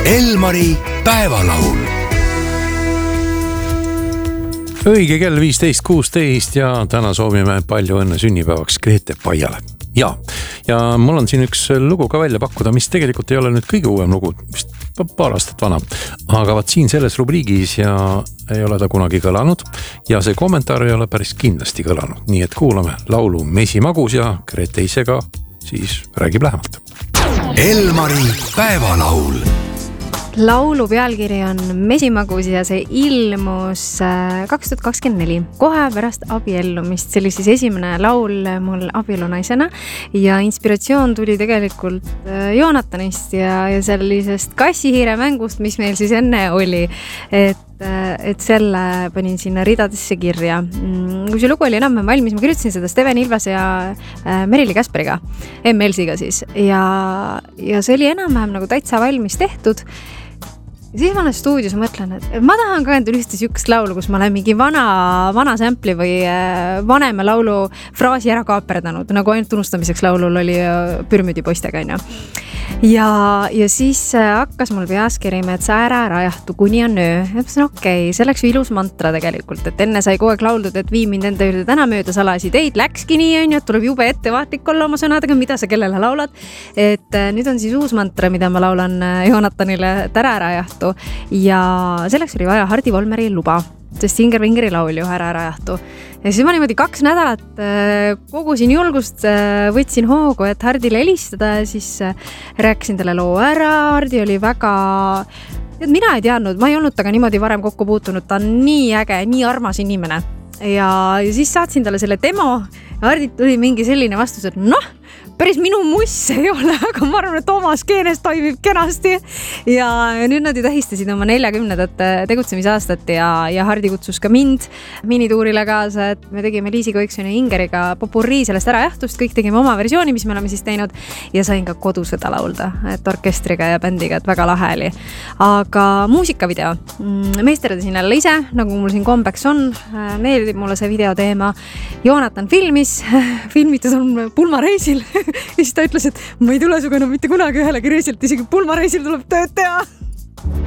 Elmari päevalaul. Õige kell 15.16 ja täna soovime palju õnne sünnipäevaks Grete Paiale. Ja mul on siin üks lugu ka välja pakkuda, mis tegelikult ei ole nüüd kõige uuem lugu, vist paar aastat vana. Aga vaat siin selles rubriigis ja ei ole ta kunagi kõlanud ja see kommentaar ei ole päris kindlasti kõlanud. Nii et kuulame laulu Mesimagus ja Grete ise ka siis räägib lähemalt. Elmari päevalaul. Laulu pealkiri on Mesimagus ja see ilmus 2024 kohe pärast abiellumist. See oli siis esimene laul mul abielunaisena ja inspiratsioon tuli tegelikult Joonatanist ja sellisest kassihiire mängust, mis meil siis enne oli, et selle panin sinna ridadesse kirja. Kui see lugu oli enam valmis, ma kirjutasin seda Steven Ilvase ja Merili Käsperiga, MLC-ga siis ja see oli enam-vähem nagu täitsa valmis tehtud. Ja siis ma olen stuudios ja mõtlen, et ma tahan ka endale ühte sükest laulu, kus ma olen mingi vana sampli või vanema laulu fraasi ära kaaperdanud, nagu ainult unustamiseks laulul oli Pürmüdi poistega. Ja siis hakkas mul peas kerima, et sa ära rajahtu, kuni on öö. Ja mõtlesin, okei, see läks ilus mantra tegelikult, et enne sai kogu aeg lauldud, et vii mind enda juurde täna mööda salasi teid. Läkski nii, et tuleb jube ettevaatlik olla oma sõnadega, mida sa kellele laulad. Et nüüd on siis uus mantra, mida ma laulan Joonatanile, et ära rajahtu. Ja selleks oli vaja Hardi Volmeri luba, sest Inger-Vingeri laul ju ära rajahtu. Ja siis ma niimoodi 2 nädalat kogusin julgust, võtsin hoogu, et Hardile helistada ja siis rääkisin talle loo ära. Hardi oli väga... Mina ei teadnud, ma ei olnud taga niimoodi varem kokku puutunud, ta on nii äge, nii armas inimene. Ja siis saatsin talle selle demo ja Hardit tuli mingi selline vastus, et päris minu muss ei ole, aga ma arvan, et Toomas Keenes toimib kenasti. Ja nüüd nad ju tähistasid oma 40. tegutsemisaastat ja Hardi kutsus ka mind minituurile kaasa, et me tegime Liisi Koiksoni ja Ingeriga popurrii sellest ärajahtust, kõik tegime oma versiooni, mis me oleme siis teinud ja sain ka kodus seda laulda, et orkestriga ja bändiga, et väga lahe oli. Aga muusikavideo meisterdasin jälle ise, nagu mul siin kombeks on, meeldib mulle see videoteema. Joonatan filmitud on pulmareisil. Ja siis ta ütles, et ma ei tule suga mitte kunagi ühelegi reisilt, isegi pulmareisil tuleb tööd teha.